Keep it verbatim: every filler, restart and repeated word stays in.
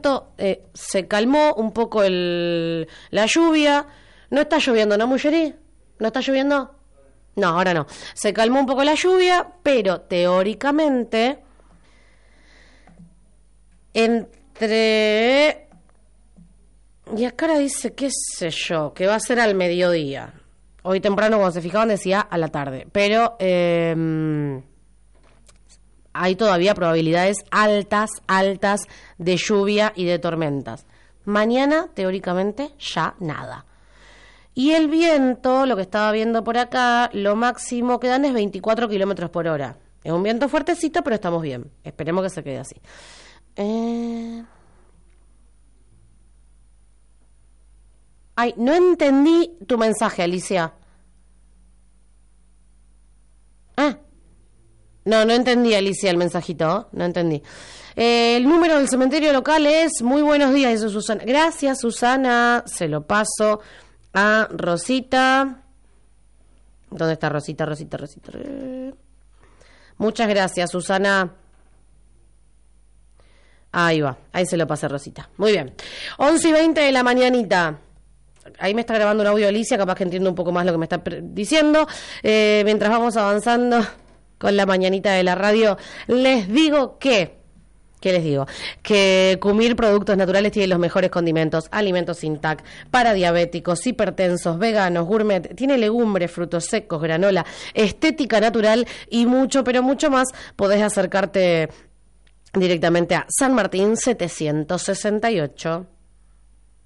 rato eh, se calmó un poco el, la lluvia. No está lloviendo, ¿no, Mulleri? ¿No está lloviendo? No, ahora no. Se calmó un poco la lluvia, pero teóricamente entre... Y acá ahora dice, qué sé yo, que va a ser al mediodía. Hoy temprano cuando se fijaban decía a la tarde. Pero eh, hay todavía probabilidades altas, altas de lluvia y de tormentas. Mañana, teóricamente, ya nada. Y el viento, lo que estaba viendo por acá, lo máximo que dan es veinticuatro kilómetros por hora. Es un viento fuertecito, pero estamos bien. Esperemos que se quede así. Eh... Ay, no entendí tu mensaje, Alicia. Ah. No, no entendí, Alicia, el mensajito. No entendí. Eh, el número del cementerio local es... Muy buenos días, dice Susana. Gracias, Susana. Se lo paso a Rosita. ¿Dónde está Rosita, Rosita, Rosita? Muchas gracias, Susana. Ahí va, ahí se lo pasé a Rosita. Muy bien. once y veinte de la mañanita. Ahí me está grabando un audio Alicia, capaz que entiendo un poco más lo que me está diciendo. Eh, mientras vamos avanzando con la mañanita de la radio, les digo que... ¿Qué les digo? Que Cumir Productos Naturales tiene los mejores condimentos, alimentos sin T A C, para diabéticos, hipertensos, veganos, gourmet, tiene legumbres, frutos secos, granola, estética natural y mucho, pero mucho más. Podés acercarte directamente a San Martín setecientos sesenta y ocho.